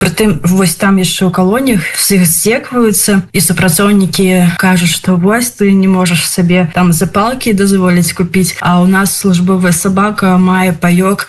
Прытым вось там яшчэ ў калоніях всіх здзекваюцца, і супрацоўнікі кажуць, што вось ты не можаш сабе там запалкі дазволіць купіць, а ў нас службовая сабака мае паёк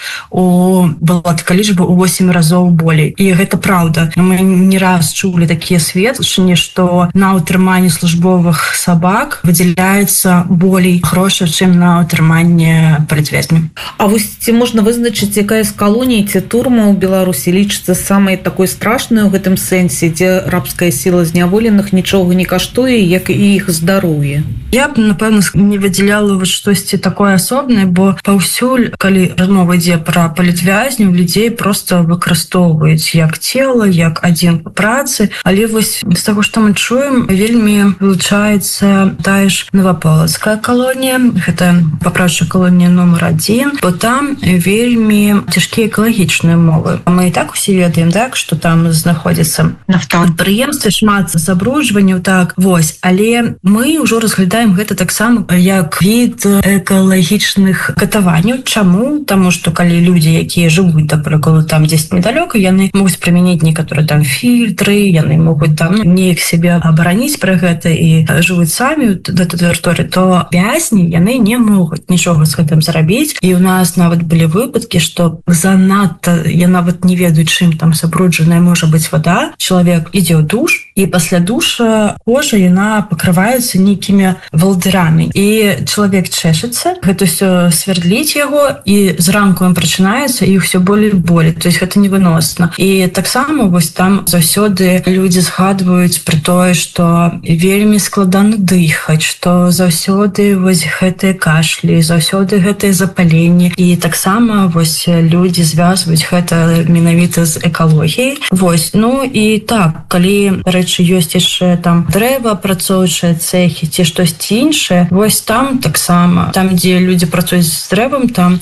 была такая лічба ў 8 разоў болей. І гэта праўда. Мы не раз чулі такія сведчанні, што на ўтрыманне службовых сабак выдзяляецца болей грошай, чым на ўтрыманне палітвязняў. А вось ці можна вызначыць, якая з калоній ці турма ў Беларусі лічыцца самай такой страшнай у гэтым сэнсе, дзе рабская сіла зняволеных нічога не каштуе, як і іх здароўе? Я б, напэўна, не выдзяляла штосьці такое асобнае, бо паўсюль, калі размова ідзе пра палітвязняў, людзей проста выкарыстоўваюць як цела, як адзін па працы. Але вось з таго, што мы чуем, вельмі вылучаецца тая ж Новаполацкая калонія, гэта папраўчая калонія нумар 1, бо там вельмі цяжкія экалагічныя умовы. Мы і так усе ведаем, так, што там знаходзіцца прадпрыемствы, шмат забруджванняў, так, вось. Але мы ўжо разглядаем гэта таксама як від экалагічных катаванняў. Чаму? Таму што калі людзі, якія жывуць, напрыклад, там 10 недалёка, яны могуць прымяніць некаторыя там фільтры, яны могуць там неяк себе абараніць пра гэта і жывуць самі на тэрыторыі, то вязні яны не могуць нічога з гэтым зрабіць. І ў нас нават былі выпадкі, што занадта, я нават не ведаю, чым там забруджаная можа быць вада. Чалавек ідзе ў душ, і пасля душа кожа яна пакрываецца нейкімі валдырамі. І чалавек чэшацца, гэта ўсё свердліць яго, і зранку ён прачынаецца, і ўсё болей болей. То есть гэта невыносна. І таксама вось там заўсёды людзі згадваюць пра тое, што вельмі складана дыхаць, што заўсёды вось гэтыя кашлі, заўсёды гэтыя запаленні. І таксама вось людзі звязваюць гэта менавіта з экалогіяй. Вось, ну і так, калі рэчы ёсць яшчэ там дрэваапрацоўчыя цэхі ці штосьці іншае, вось там таксама, там, дзе людзі працуюць з дрэвам, там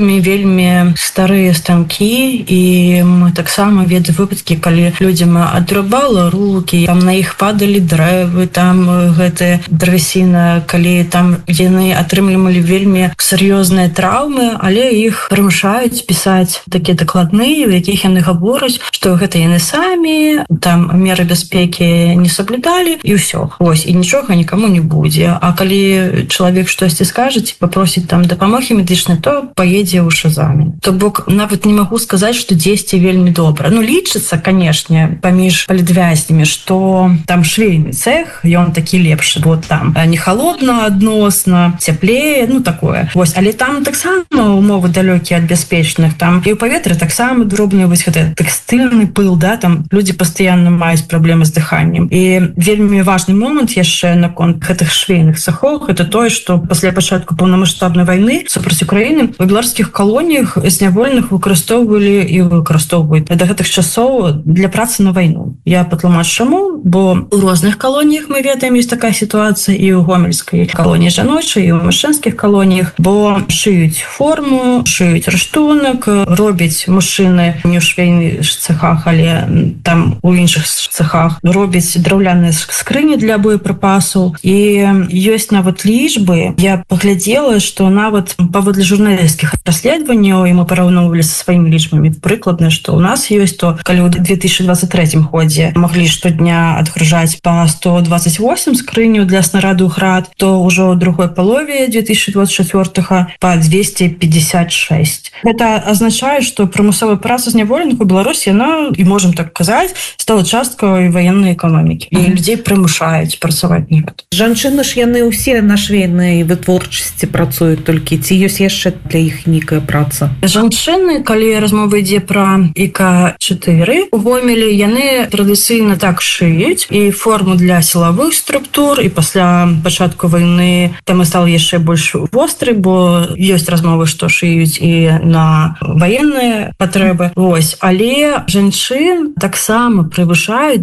вельмі старыя станкі, і мы таксама ведаем выпадкі, калі людзям адрубала рукі, там на іх падалі дрэвы, там гэтая дрывесіна, калі там яны атрымлівалі вельмі сур'ёзныя траўмы, але іх прымушаюць пісаць такія дакладныя, у якіх яны гавораць, што гэта яны самі, там меры бяспекі не саблюдалі, і ўсё. Вось, і нічога нікому не будзе. А калі чалавек штосьці скажа, ці папросіць там дапамогі медычнай, то паедзе ў шазамі. То бок нават не магу сказаць, што дзесьці вельмі добра. Ну, лічыцца, канешне, паміж палітвязнямі, што там швейны цэх, ён такі лепшы, бо там не халодна адносна, цяплее, ну, такое. Вось, але там таксама умовы далёкія ад бяспечных, там і ў паветры таксама дробныя, вось гэта тэкстыльны пыл, да, там людзі пастаянна маюць праблемы з дыханнем. І вельмі важны момант яшчэ наконт гэтых швейных цэхоў, гэта тое, што пасля пачатку паўнамаштабнай вайны супраць Украіны у беларускіх калоніях зняволеных выкарыстоўвалі і выкарыстоўваюць да гэтых часоў для працы на вайну. Я патлумачу чаму, бо у розных калоніях мы ведаем, ёсць такая сітуацыя, і ў гомельскай калоніі жаночай, і ў мужчынскіх калоніях, бо шыюць форму, шыюць рыштунак, робяць мужчыны не ў швейных цэхах, але там у іншых цэхах робяць драўляныя скрыні для боепрыпасаў. І ёсць нават лічбы. Я паглядзела, што нават паводле журналісцкіх расследаванняў, і мы параўноўвалі са сваімі лічбамі, прыкладна, што ў нас ёсць, то калі ў 2023 годзе маглі штодня адгружаць па 128 скрыняў для снарадаў град, то ўжо ў другой палове 2024 па 256. Гэта азначае, што прымусовая праца зняволеных у Беларусі, яна, і можам так казаць, стала часткай ваеннай эканомікі. І людзей прымушаюць працаваць на гэта. Жанчыны ж яны ўсе на швейнай вытворчасці працуюць, толькі ці ёсць яшчэ для іх нейкая праца? Жанчыны, калі размова ідзе пра ІК-4 у Гомелі, яны традыцыйна так шыюць і форму для сілавых структур, і пасля пачатку вайны тэма стала яшчэ больш вострай, бо ёсць размовы, што шыюць і на ваенныя патрэбы. Вось. Але жанчын таксама прывышаюць да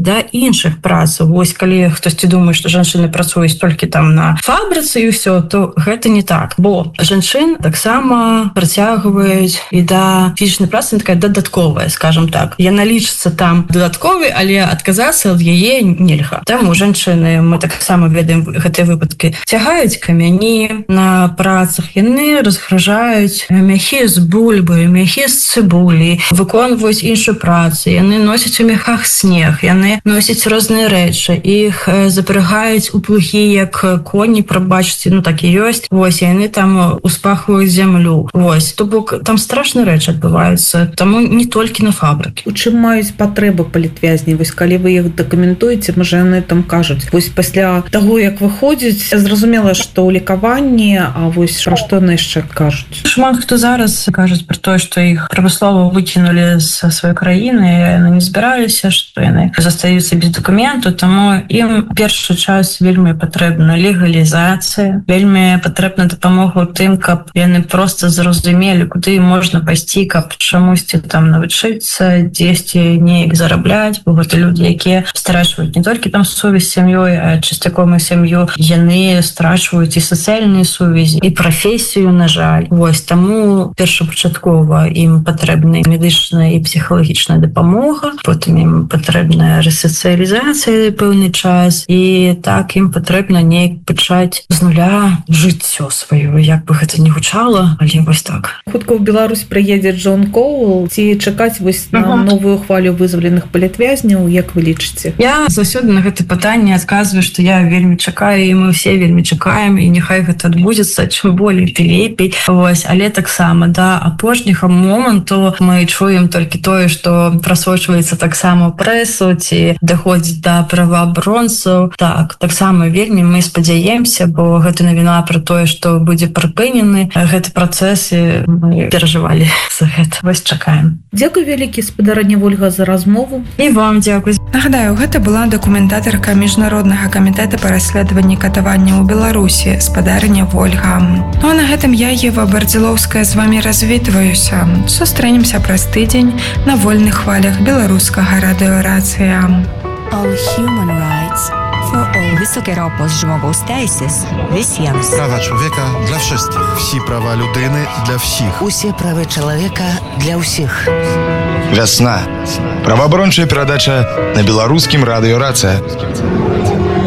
іншых працаў. Вось калі хтосьці думае, што жанчыны працуюць толькі там на фабрыцы і ўсё, то гэта не так, бо жанчын таксама працягваюць і да фізічнай працы такая дадатковая, скажем так. Яна лічыцца там дадатковай, але адказацца ад яе нельга. Таму жанчыны, мы таксама ведаем гэтыя выпадкі, цягаюць камяні на працах, яны разгружаюць мяхі з бульбы, мяхі з цыбулі, выконваюць іншую працу, яны носяць у мяхах снег, яны носяць розныя рэчы, іх запрягаюць у плугі як коні, прабачце, ну так і ёсць. Вось, яны там успахваюць зямлю. Вось, то бок там страшныя рэчы адбываюцца, таму не толькі на фабрыкі. У чым маюць патрэбы палітвязні? Вось калі вы іх дакументуеце, можа яны там кажуць. Вось пасля таго, як выходзіць, зразумела, што ў лікаванні, а вось пра што яны яшчэ кажуць? Шмат хто зараз кажуць пра тое, што іх прамыслова выкінулі з сваёй краіны, яны не збіраліся, што яны застаюцца без дакументу, таму ім першы час вельмі патрэбна легалізацыя, вельмі патрэбна дапамога ў тым, каб яны проста зразумелі, куды можна пайсці, каб чамусьці там навучыцца, дзесьці неяк зарабляць, бо гэта людзі, якія страчваюць не толькі там сувязь з сям'ёй, а часцяком і сям'ю, яны страчваюць і сацыяльныя сувязі, і прафесію, на жаль. Вось, таму першапачаткова ім патрэбна медычная і псіхалагічная дапамога, потым ім патрэбная рэсацыялізацыя пэўны час, і так ім патрэбна неяк пачаць з нуля жыццё сваё, як бы гэта не гучала, але вось так. Хутка ў Беларусь прыедзе Джон Коул, ці чакаць вось на новую хвалю вызваленых палітвязняў, як вы лічыце? Я заўсёды на гэта пытанне адказваю, што я вельмі чакаю, і мы ўсе вельмі чакаем, і няхай гэта адбудзецца, чым болей, тым лепей. Вось, але таксама да апошняга моманту мы чуем толькі тое, што прасочваецца таксама ў прэсу, ці даходзіць да праваабаронцаў. Так, таксама вельмі мы спадзяемся, бо гэта навіна пра тое, што будзе прыпынены гэты працэс, і мы перажывалі за гэта. Вось чакаем. Дзякуй вялікі, спадарня Вольга, за размову. І вам дзякуй. Нагадаю, гэта была дакументатарка Міжнароднага камітэта па расследаванні катавання ў Беларусі, спадарня Вольга. Ну а на гэтым я, Ева Бардзілоўская, з вамі развітваюся. Сустрэнемся праз тыдзень на вольных хвалях беларускага радыёрацыя. All human rights for all. Wysokie ropos żmogą стейсис весьянс. Права чоловіка для всіх. Всі права людини для всіх. Усе правы чалавека для ўсіх. Вясна. Праваабарончая перадача на беларускім радыёрацыя.